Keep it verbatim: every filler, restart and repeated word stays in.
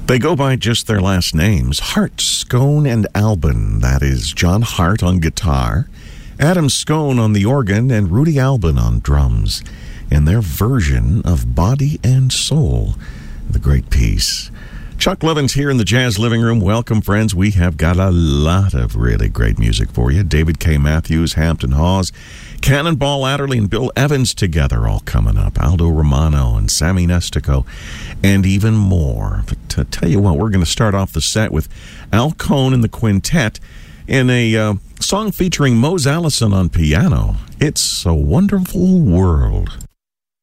They go by just their last names, Hart, Scone, and Albin. That is John Hart on guitar, Adam Scone on the organ, and Rudy Albin on drums, in their version of Body and Soul, the great piece. Chuck Levin's here in the Jazz Living Room. Welcome, friends. We have got a lot of really great music for you. David K. Matthews, Hampton Hawes, Cannonball Adderley, and Bill Evans together all coming up. Aldo Romano and Sammy Nestico, and even more. But to tell you what, we're going to start off the set with Al Cohn and the Quintet in a uh, song featuring Mose Allison on piano. It's a Wonderful World.